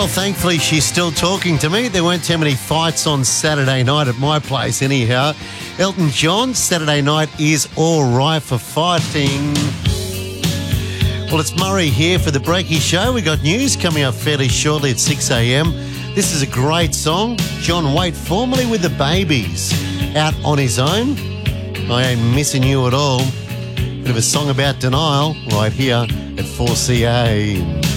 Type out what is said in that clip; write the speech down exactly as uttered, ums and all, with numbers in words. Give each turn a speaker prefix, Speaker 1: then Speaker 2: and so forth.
Speaker 1: Well, thankfully, she's still talking to me. There weren't too many fights on Saturday night at my place anyhow. Elton John, Saturday night is all right for fighting. Well, it's Murray here for the Breaky Show. We got news coming up fairly shortly at six a.m. This is a great song. John Waite, formerly with the Babies, out on his own. I Ain't Missing You at All. Bit of a song about denial right here at four C A.